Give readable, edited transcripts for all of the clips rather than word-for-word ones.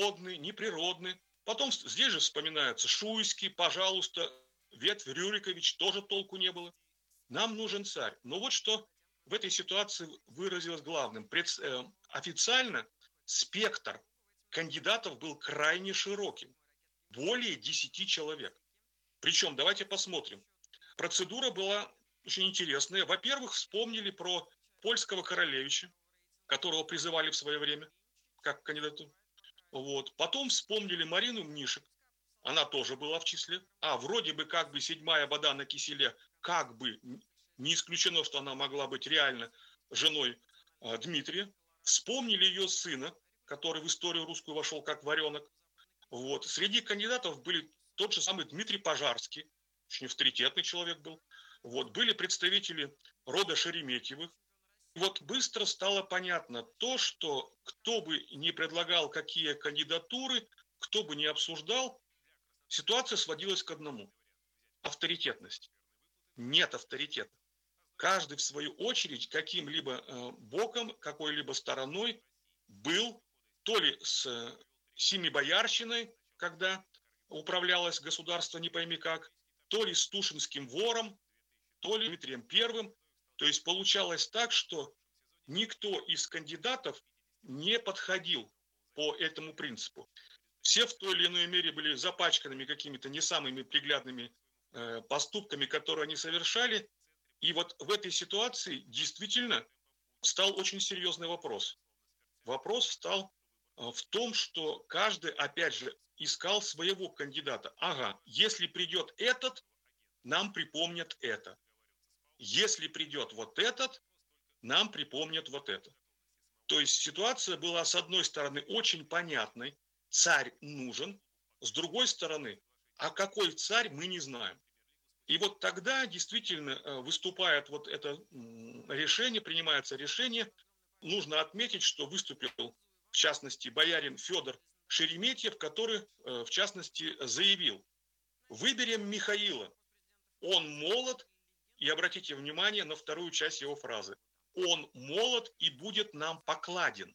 природный, неприродный. Потом здесь же вспоминается Шуйский, пожалуйста, ветвь Рюрикович, тоже толку не было. Нам нужен царь. Но вот что в этой ситуации выразилось главным. Официально спектр кандидатов был крайне широким. Более 10 человек. Причем, давайте посмотрим. Процедура была очень интересная. Во-первых, вспомнили про польского королевича, которого призывали в свое время как кандидату. Вот. Потом вспомнили Марину Мнишек. Она тоже была в числе. Вроде бы как бы седьмая вода на киселе, как бы не исключено, что она могла быть реально женой Дмитрия. Вспомнили ее сына, который в историю русскую вошел как варенок. Вот. Среди кандидатов были тот же самый Дмитрий Пожарский, очень авторитетный человек был. Вот. Были представители рода Шереметьевых. Вот быстро стало понятно то, что кто бы ни предлагал какие кандидатуры, кто бы ни обсуждал, ситуация сводилась к одному – авторитетность. Нет авторитета. Каждый, в свою очередь, каким-либо боком, какой-либо стороной был то ли с Семибоярщиной, когда управлялось государство не пойми как, то ли с Тушинским вором, то ли Дмитрием Первым. То есть получалось так, что никто из кандидатов не подходил по этому принципу. Все в той или иной мере были запачканными какими-то не самыми приглядными поступками, которые они совершали. И вот в этой ситуации действительно стал очень серьезный вопрос. Вопрос встал в том, что каждый, опять же, искал своего кандидата. Если придет этот, нам припомнят это. Если придет вот этот, нам припомнят вот это. То есть ситуация была, с одной стороны, очень понятной. Царь нужен. С другой стороны, какой царь, мы не знаем. И вот тогда действительно выступает вот это решение, принимается решение. Нужно отметить, что выступил, в частности, боярин Федор Шереметьев, который, в частности, заявил: выберем Михаила. Он молод, и обратите внимание на вторую часть его фразы. Он молод и будет нам покладен.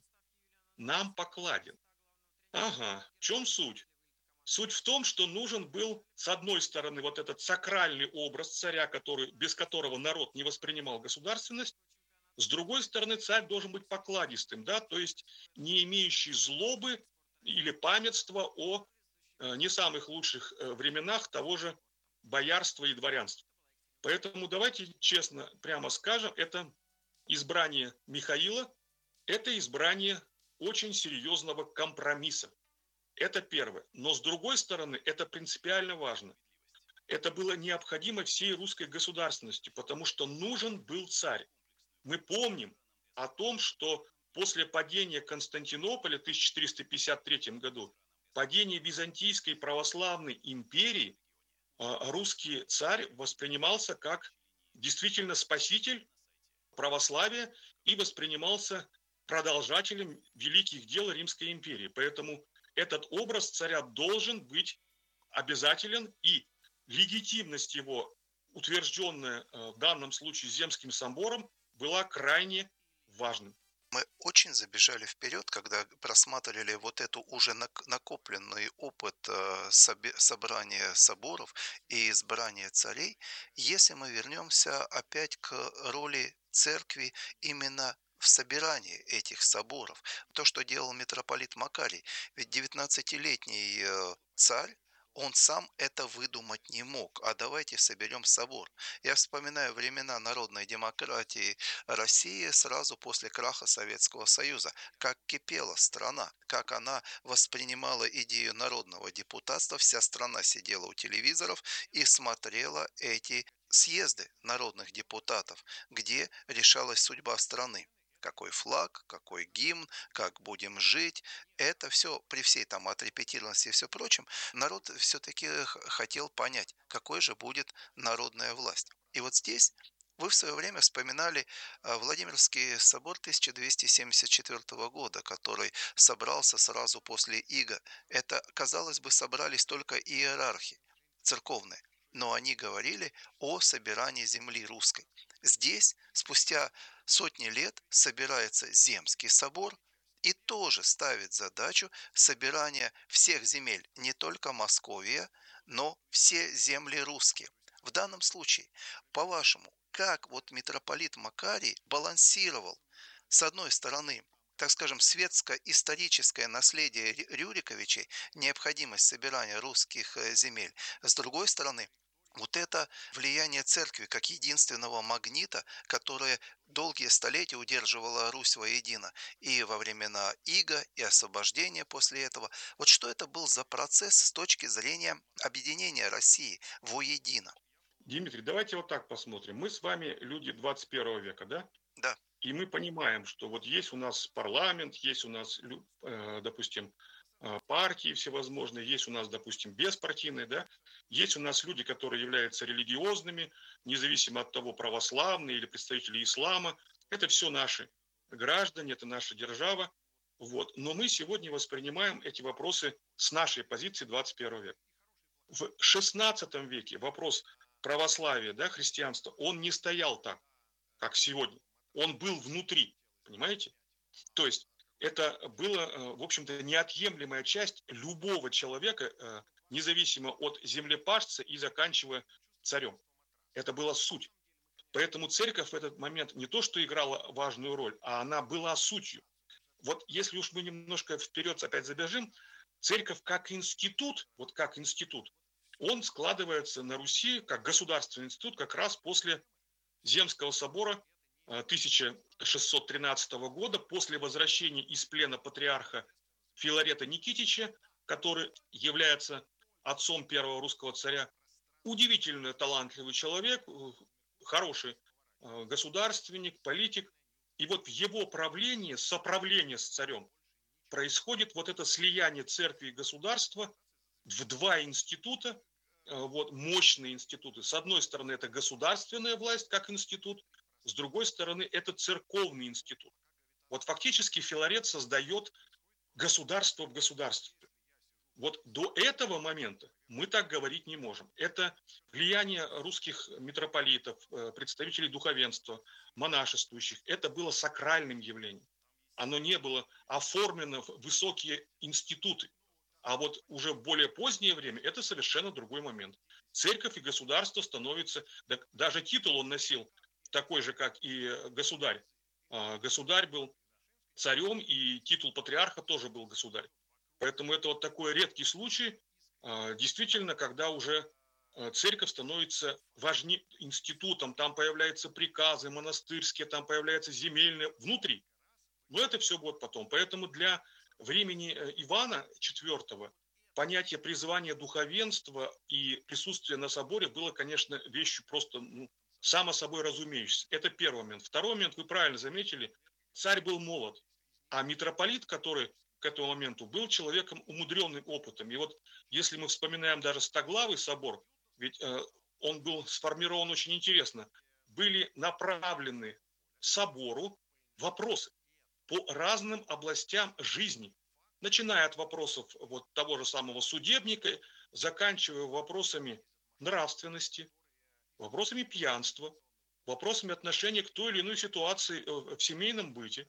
Нам покладен. В чем суть? Суть в том, что нужен был, с одной стороны, вот этот сакральный образ царя, без которого народ не воспринимал государственность. С другой стороны, царь должен быть покладистым, да, то есть не имеющий злобы или памятства о не самых лучших временах того же боярства и дворянства. Поэтому давайте честно, прямо скажем, это избрание Михаила, это избрание очень серьезного компромисса. Это первое. Но с другой стороны, это принципиально важно. Это было необходимо всей русской государственности, потому что нужен был царь. Мы помним о том, что после падения Константинополя в 1453 году, падения Византийской православной империи, русский царь воспринимался как действительно спаситель православия и воспринимался продолжателем великих дел Римской империи. Поэтому этот образ царя должен быть обязателен, и легитимность его, утвержденная в данном случае Земским собором, была крайне важным. Мы очень забежали вперед, когда просматривали вот эту уже накопленный опыт собрания соборов и избрания царей, если мы вернемся опять к роли церкви именно в собирании этих соборов. То, что делал митрополит Макарий. Ведь 19-летний царь, он сам это выдумать не мог. Давайте соберем собор. Я вспоминаю времена народной демократии России сразу после краха Советского Союза, как кипела страна, как она воспринимала идею народного депутатства, вся страна сидела у телевизоров и смотрела эти съезды народных депутатов, где решалась судьба страны. Какой флаг, какой гимн, как будем жить. Это все при всей там отрепетированности и все прочем, народ все-таки хотел понять, какой же будет народная власть. И вот здесь вы в свое время вспоминали Владимирский собор 1274 года, который собрался сразу после Ига. Это, казалось бы, собрались только иерархи церковные, но они говорили о собирании земли русской. Здесь, спустя сотни лет, собирается Земский собор, и тоже ставит задачу собирания всех земель, не только Московия, но все земли русские. В данном случае, по-вашему, как вот митрополит Макарий балансировал, с одной стороны, так скажем, светско-историческое наследие Рюриковичей, необходимость собирания русских земель, с другой стороны, вот это влияние церкви как единственного магнита, которое долгие столетия удерживала Русь воедино и во времена ига, и освобождения после этого. Вот что это был за процесс с точки зрения объединения России воедино? Дмитрий, давайте вот так посмотрим. Мы с вами люди 21 века, да? Да, И мы понимаем, что вот есть у нас парламент, есть у нас, допустим, партии всевозможные, есть у нас, допустим, беспартийные, да, есть у нас люди, которые являются религиозными, независимо от того, православные или представители ислама. Это все наши граждане, это наша держава. Вот. Но мы сегодня воспринимаем эти вопросы с нашей позиции 21 века. В XVI веке вопрос православия, да, христианства, он не стоял так, как сегодня. Он был внутри, понимаете? То есть это было, в общем-то, неотъемлемая часть любого человека, независимо от землепашца и заканчивая царем. Это была суть. Поэтому церковь в этот момент не то, что играла важную роль, а она была сутью. Вот если уж мы немножко вперед опять забежим, церковь как институт, вот как институт, он складывается на Руси как государственный институт как раз после Земского собора 1613 года, после возвращения из плена патриарха Филарета Никитича, который является отцом первого русского царя. Удивительно талантливый человек, хороший государственник, политик. И вот в его правлении, соправление с царем, происходит вот это слияние церкви и государства в два института, вот, мощные институты. С одной стороны, это государственная власть как институт, с другой стороны, это церковный институт. Вот фактически Филарет создает государство в государстве. Вот до этого момента мы так говорить не можем. Это влияние русских митрополитов, представителей духовенства, монашествующих. Это было сакральным явлением. Оно не было оформлено в высокие институты. А вот уже в более позднее время это совершенно другой момент. Церковь и государство становятся, даже титул он носил такой же, как и государь. Государь был царем, и титул патриарха тоже был государь. Поэтому это вот такой редкий случай, действительно, когда уже церковь становится важнее институтом, там появляются приказы монастырские, там появляются земельные внутри. Но это все будет потом. Поэтому для времени Ивана IV понятие призвания духовенства и присутствие на соборе было, конечно, вещью просто само собой разумеющейся. Это первый момент. Второй момент, вы правильно заметили, царь был молод, а митрополит, который к этому моменту был человеком умудренным опытом. И вот если мы вспоминаем даже Стоглавый собор, ведь он был сформирован очень интересно, были направлены собору вопросы по разным областям жизни, начиная от вопросов вот того же самого судебника, заканчивая вопросами нравственности, вопросами пьянства, вопросами отношения к той или иной ситуации в семейном быте.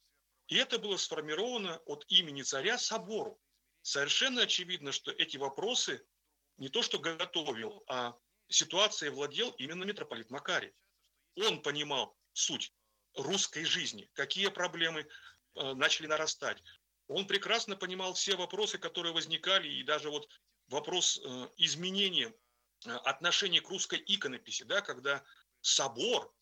И это было сформировано от имени царя собору. Совершенно очевидно, что эти вопросы не то что готовил, а ситуацией владел именно митрополит Макарий. Он понимал суть русской жизни, какие проблемы начали нарастать. Он прекрасно понимал все вопросы, которые возникали, и даже вот вопрос изменения отношения к русской иконописи, да, когда собор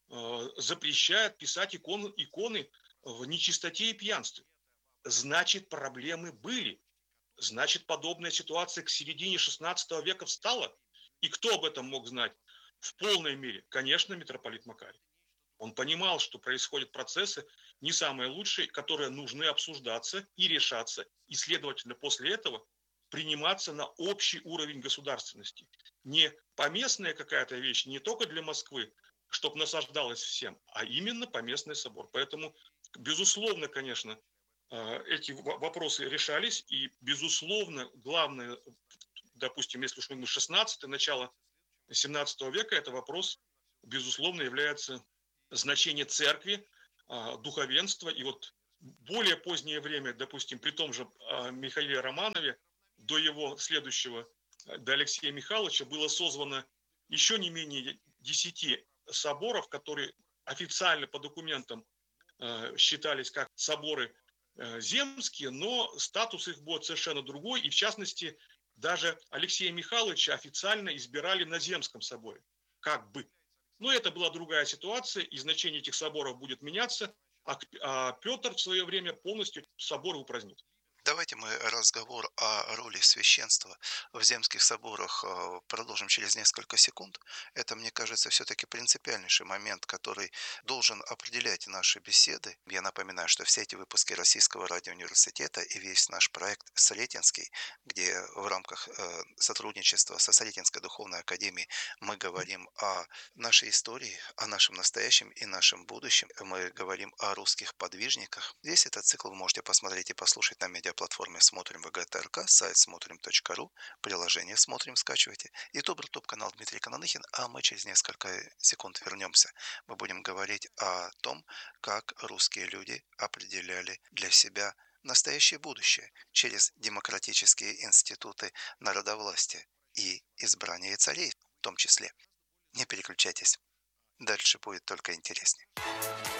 запрещает писать иконы в нечистоте и пьянстве. Значит, проблемы были. Значит, подобная ситуация к середине XVI века встала. И кто об этом мог знать в полной мере? Конечно, митрополит Макарий. Он понимал, что происходят процессы не самые лучшие, которые нужны обсуждаться и решаться, и, следовательно, после этого приниматься на общий уровень государственности. Не поместная какая-то вещь, не только для Москвы, чтобы насаждалось всем, а именно поместный собор. Поэтому, безусловно, конечно, эти вопросы решались, и, безусловно, главное, допустим, если уж мы 16 начало 17 века, это вопрос, безусловно, является значение церкви, духовенства. И вот более позднее время, допустим, при том же Михаиле Романове, до его следующего, до Алексея Михайловича, было созвано еще не менее 10 соборов, которые официально по документам считались как соборы земские, но статус их был совершенно другой, и в частности, даже Алексея Михайловича официально избирали на Земском соборе, как бы. Но это была другая ситуация, и значение этих соборов будет меняться, а Петр в свое время полностью соборы упразднит. Давайте мы разговор о роли священства в земских соборах продолжим через несколько секунд. Это, мне кажется, все-таки принципиальнейший момент, который должен определять наши беседы. Я напоминаю, что все эти выпуски Российского радиоуниверситета и весь наш проект Сретенский, где в рамках сотрудничества со Сретенской духовной академией мы говорим о нашей истории, о нашем настоящем и нашем будущем. Мы говорим о русских подвижниках. Весь этот цикл вы можете посмотреть и послушать на медиаплатформе «Смотрим ВГТРК», сайт смотрим.ру, приложение «Смотрим» скачивайте, YouTube, канал Дмитрий Кананыхин, а мы через несколько секунд вернемся. Мы будем говорить о том, как русские люди определяли для себя настоящее будущее через демократические институты народовластия и избрание царей в том числе. Не переключайтесь, дальше будет только интереснее.